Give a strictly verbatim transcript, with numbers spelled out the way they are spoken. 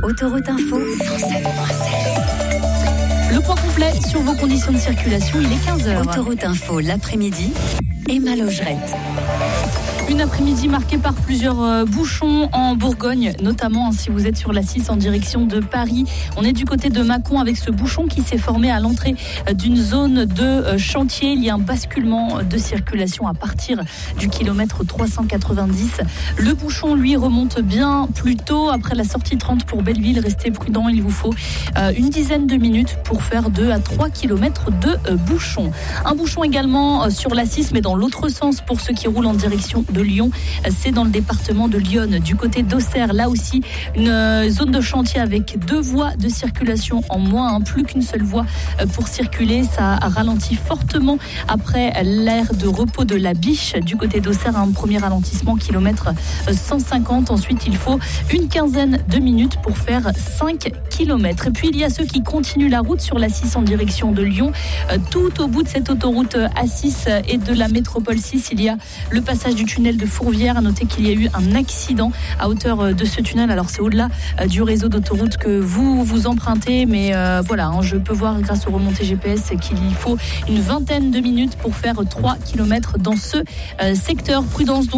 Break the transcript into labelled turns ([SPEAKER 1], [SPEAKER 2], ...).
[SPEAKER 1] Autoroute Info cent sept virgule sept.
[SPEAKER 2] Le point complet sur vos conditions de circulation, il est quinze heures.
[SPEAKER 1] Autoroute Info l'après-midi, Emma Logerette.
[SPEAKER 2] Une après-midi marquée par plusieurs euh, bouchons en Bourgogne, notamment hein, si vous êtes sur la six en direction de Paris. On est du côté de Mâcon avec ce bouchon qui s'est formé à l'entrée euh, d'une zone de euh, chantier. Il y a un basculement de circulation à partir du kilomètre trois cent quatre-vingt-dix. Le bouchon, lui, remonte bien plus tôt. Après la sortie trente pour Belleville, restez prudents, il vous faut euh, une dizaine de minutes pour faire deux à trois kilomètres de euh, bouchon. Un bouchon également euh, sur la six, mais dans l'autre sens pour ceux qui roulent en direction de de Lyon, c'est dans le département de Lyon, du côté d'Auxerre. Là aussi, une zone de chantier avec deux voies de circulation en moins, hein, plus qu'une seule voie pour circuler. Ça a ralenti fortement après l'aire de repos de la Biche. Du côté d'Auxerre, un premier ralentissement, kilomètre cent cinquante. Ensuite, il faut une quinzaine de minutes pour faire cinq kilomètres. Et puis, il y a ceux qui continuent la route sur la six en direction de Lyon. Tout au bout de cette autoroute A six et de la métropole six, il y a le passage du tunnel de Fourvière. À noter qu'il y a eu un accident à hauteur de ce tunnel. Alors c'est au-delà du réseau d'autoroute que vous vous empruntez, mais euh, voilà, hein, je peux voir grâce aux remontées G P S qu'il y faut une vingtaine de minutes pour faire trois kilomètres dans ce euh, secteur. Prudence donc